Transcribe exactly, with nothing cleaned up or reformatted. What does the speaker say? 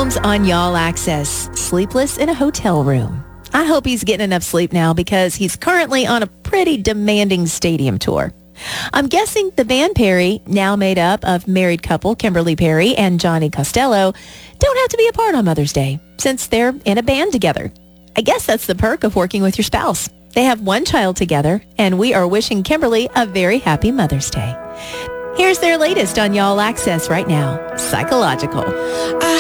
Combs on Y'all Access, sleepless in a hotel room. I hope he's getting enough sleep now because he's currently on a pretty demanding stadium tour. I'm guessing the band Perry, now made up of married couple Kimberly Perry and Johnny Costello, don't have to be apart on Mother's Day since they're in a band together. I guess that's the perk of working with your spouse. They have one child together, and we are wishing Kimberly a very happy Mother's Day. Here's their latest on Y'all Access right now, Psychological. I